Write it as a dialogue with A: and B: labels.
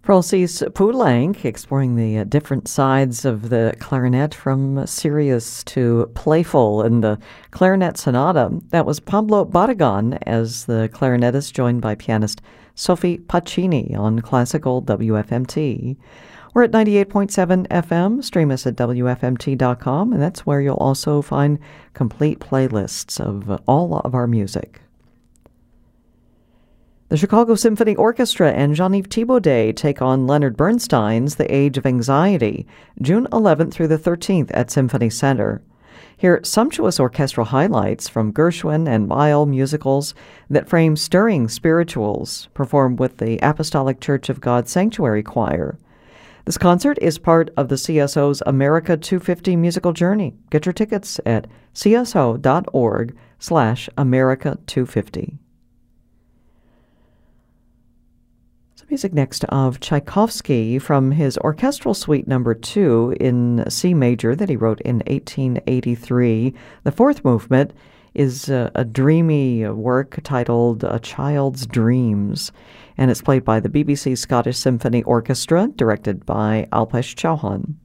A: Francis Poulenc, exploring the different sides of the clarinet from serious to playful in the Clarinet Sonata. That was Pablo Barragan as the clarinetist, joined by pianist Sophie Pacini on Classical WFMT. We're at 98.7 FM. Stream us at WFMT.com, and that's where you'll also find complete playlists of all of our music. The Chicago Symphony Orchestra and Jean-Yves Thibaudet take on Leonard Bernstein's The Age of Anxiety, June 11th through the 13th at Symphony Center. Hear sumptuous orchestral highlights from Gershwin and Weill musicals that frame stirring spirituals, performed with the Apostolic Church of God Sanctuary Choir. This concert is part of the CSO's America 250 musical journey. Get your tickets at cso.org/America250. Music next of Tchaikovsky from his Orchestral Suite No. 2 in C major that he wrote in 1883. The fourth movement is a dreamy work titled A Child's Dreams, and it's played by the BBC Scottish Symphony Orchestra, directed by Alpesh Chauhan.